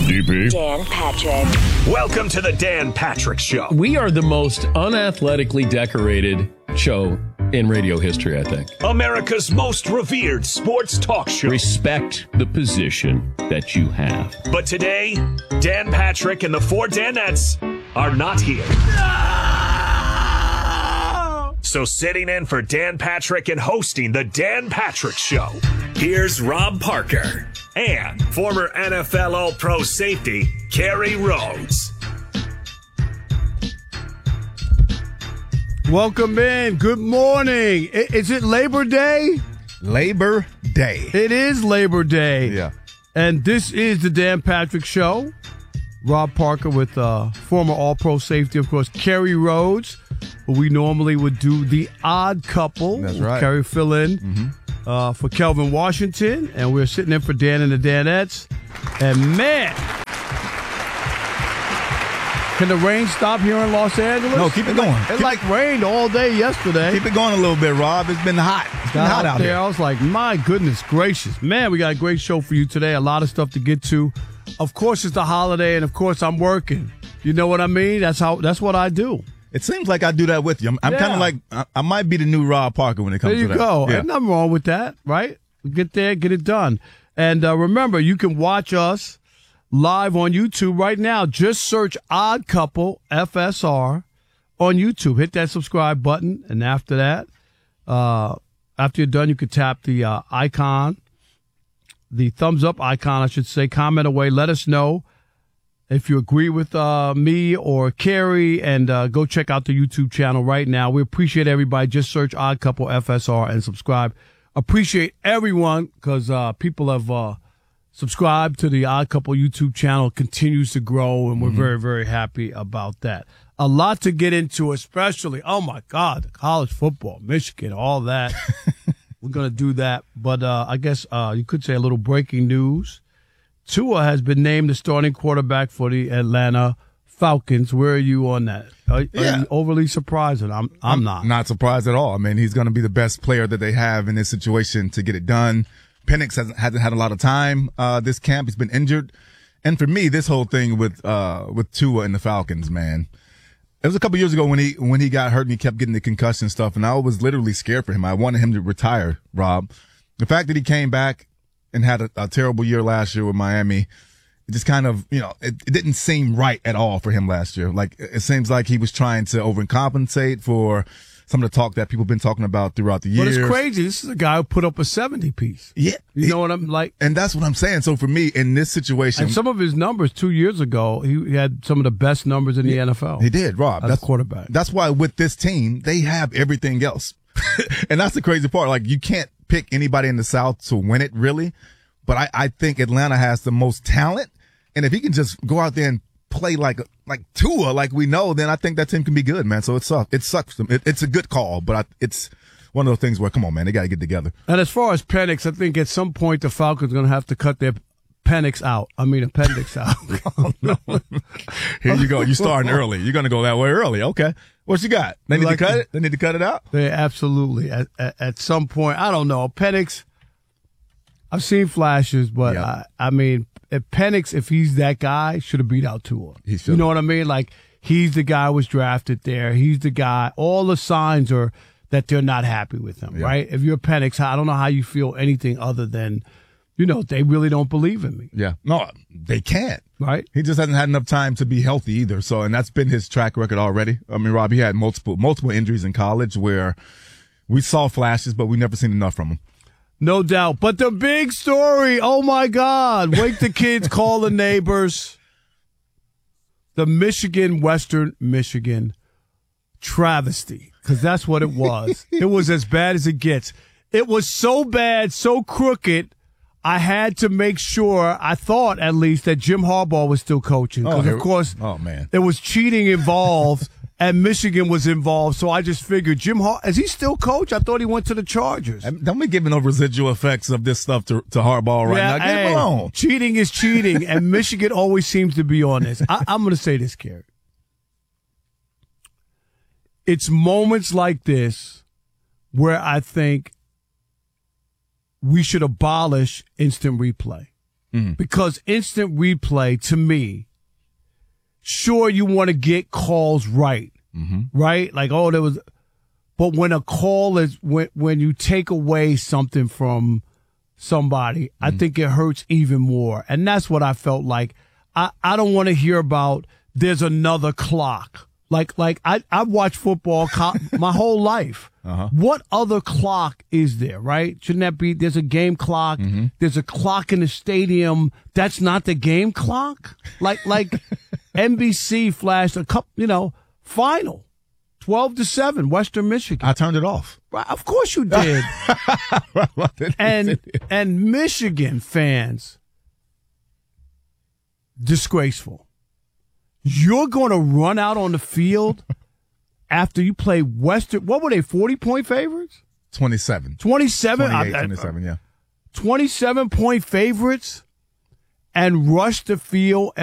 DP. Dan Patrick. Welcome to the Dan Patrick Show. We are the most unathletically decorated show in radio history, I think. America's most revered sports talk show. Respect the position that you have. But today, Dan Patrick and the four Danettes are not here. So sitting in for Dan Patrick and hosting the Dan Patrick Show, here's Rob Parker and former NFL All-Pro safety, Kerry Rhodes. Welcome in. Good morning. Is it Labor Day? Labor Day. It is Labor Day. Yeah. And this is the Dan Patrick Show. Rob Parker with former All-Pro safety, of course, Kerry Rhodes. We normally would do the odd couple. That's right. Kerry fill in for Kelvin Washington, and we're sitting in for Dan and the Danettes. And man, can the rain stop here in Los Angeles? No, keep it going. It rained all day yesterday. Keep it going a little bit, Rob. It's been hot. It's been hot out there. here. I was like, my goodness gracious. Man, we got a great show for you today. A lot of stuff to get to. Of course, it's the holiday, and of course, I'm working. You know what I mean? That's what I do. It seems like I do that with you. I'm kind of like, I might be the new Rob Parker when it comes to that. There you go. Yeah. Ain't nothing wrong with that, right? Get there, get it done. And remember, you can watch us live on YouTube right now. Just search Odd Couple FSR on YouTube. Hit that subscribe button, and after that, after you're done, you can tap the icon, the thumbs up icon, I should say. Comment away. Let us know if you agree with me or Kerry, and go check out the YouTube channel right now. We appreciate everybody. Just search Odd Couple FSR and subscribe. Appreciate everyone because people have subscribed to the Odd Couple YouTube channel. It continues to grow, and we're very, very happy about that. A lot to get into, especially, oh, my God, the college football, Michigan, all that. We're going to do that. But I guess you could say a little breaking news. Tua has been named the starting quarterback for the Atlanta Falcons. Where are you on that? Are you overly surprised? I'm not. Not surprised at all. I mean, he's going to be the best player that they have in this situation to get it done. Penix hasn't had a lot of time this camp. He's been injured. And for me, this whole thing with Tua and the Falcons, man, it was a couple years ago when he got hurt and he kept getting the concussion stuff, and I was literally scared for him. I wanted him to retire, Rob. The fact that he came back and had a terrible year last year with Miami, it just kind of, it didn't seem right at all for him last year. Like, it seems like he was trying to overcompensate for some of the talk that people have been talking about throughout the years. But it's crazy. This is a guy who put up a 70-piece. Yeah. You know what I'm like? And that's what I'm saying. So for me, in this situation. And some of his numbers 2 years ago, he had some of the best numbers in the NFL. He did, Rob. As a quarterback. That's why with this team, they have everything else. And that's the crazy part. Like, you can't pick anybody in the South to win it, really. But I think Atlanta has the most talent. And if he can just go out there and play like Tua, like we know, then I think that team can be good, man. So it sucks. It sucks. It's a good call, but it's one of those things where, come on, man, they got to get together. And as far as Penix, I think at some point the Falcons are going to have to cut their appendix out. Oh, no. Here you go. You're starting early. You're going to go that way early. Okay. What you got? They need to cut it? They need to cut it out? They absolutely. At some point, I don't know. Penix, I've seen flashes, but yeah. I mean, Penix, if he's that guy, should have beat out Tua. You know what I mean? Like, he's the guy who was drafted there. He's the guy. All the signs are that they're not happy with him, right? If you're Penix, I don't know how you feel anything other than, they really don't believe in me. Yeah. No, they can't. Right? He just hasn't had enough time to be healthy either. So, and that's been his track record already. I mean, Rob, he had multiple injuries in college where we saw flashes, but we never seen enough from him. No doubt. But the big story, oh, my God. Wake the kids, call the neighbors. The Western Michigan travesty, because that's what it was. It was as bad as it gets. It was so bad, so crooked, I had to make sure, I thought at least, that Jim Harbaugh was still coaching. Because, of course, there was cheating involved. And Michigan was involved, so I just figured, is he still coach? I thought he went to the Chargers. Don't be giving no residual effects of this stuff to Harbaugh right now. Get him alone. Cheating is cheating, and Michigan always seems to be on this. I'm going to say this, Kerry. It's moments like this where I think we should abolish instant replay. because instant replay, to me, sure, you want to get calls right, right? Like, oh, there was, but when a call is, when you take away something from somebody, I think it hurts even more. And that's what I felt like. I don't want to hear about there's another clock. Like I've watched football my whole life. What other clock is there, right? Shouldn't that be, there's a game clock, there's a clock in the stadium, that's not the game clock? Like NBC flashed a couple, final, 12-7, Western Michigan. I turned it off. Right, of course you did. and Michigan fans, disgraceful. You're going to run out on the field after you play Western. What were they, 40-point favorites? 27. 27? 27, yeah. 27-point favorites and rush the field